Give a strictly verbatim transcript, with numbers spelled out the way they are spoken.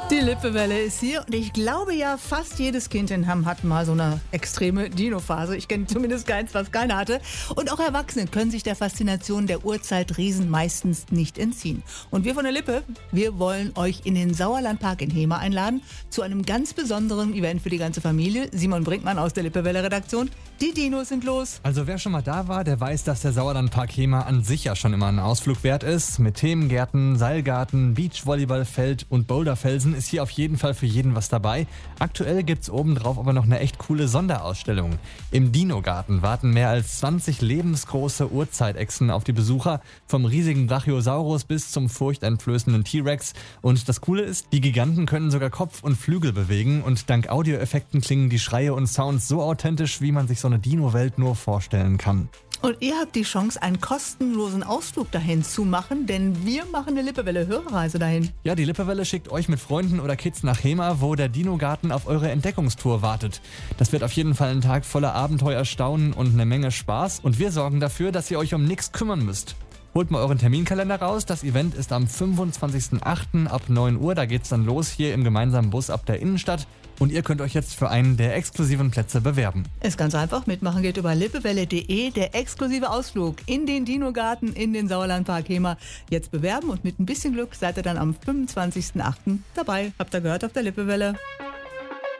Die Lippewelle ist hier und ich glaube ja, fast jedes Kind in Hamm hat mal so eine extreme Dino-Phase. Ich kenne zumindest keins, was keiner hatte. Und auch Erwachsene können sich der Faszination der Urzeitriesen meistens nicht entziehen. Und wir von der Lippe, wir wollen euch in den Sauerlandpark in Hemer einladen zu einem ganz besonderen Event für die ganze Familie. Simon Brinkmann aus der Lippewelle-Redaktion. Die Dinos sind los. Also wer schon mal da war, der weiß, dass der Sauerlandpark Hemer an sich ja schon immer ein Ausflug wert ist. Mit Themengärten, Seilgarten, Beachvolleyballfeld und Boulderfelsen ist hier auf jeden Fall für jeden was dabei. Aktuell gibt's obendrauf aber noch eine echt coole Sonderausstellung. Im Dino-Garten warten mehr als zwanzig lebensgroße Urzeitechsen auf die Besucher, vom riesigen Brachiosaurus bis zum furchteinflößenden T-Rex. Und das Coole ist, die Giganten können sogar Kopf und Flügel bewegen und dank Audioeffekten klingen die Schreie und Sounds so authentisch, wie man sich so eine Dino-Welt nur vorstellen kann. Und ihr habt die Chance, einen kostenlosen Ausflug dahin zu machen, denn wir machen eine Lippewelle-Hörerreise dahin. Ja, die Lippewelle schickt euch mit Freunden oder Kids nach Hemer, wo der Dino-Garten auf eure Entdeckungstour wartet. Das wird auf jeden Fall ein Tag voller Abenteuer, Staunen und eine Menge Spaß. Und wir sorgen dafür, dass ihr euch um nichts kümmern müsst. Holt mal euren Terminkalender raus. Das Event ist am fünfundzwanzigsten achten ab neun Uhr. Da geht's dann los hier im gemeinsamen Bus ab der Innenstadt. Und ihr könnt euch jetzt für einen der exklusiven Plätze bewerben. Ist ganz einfach. Mitmachen geht über lippewelle punkt de. Der exklusive Ausflug in den Dino-Garten in den Sauerlandpark Hemer. Jetzt bewerben und mit ein bisschen Glück seid ihr dann am fünfundzwanzigsten achten dabei. Habt ihr gehört auf der Lippewelle?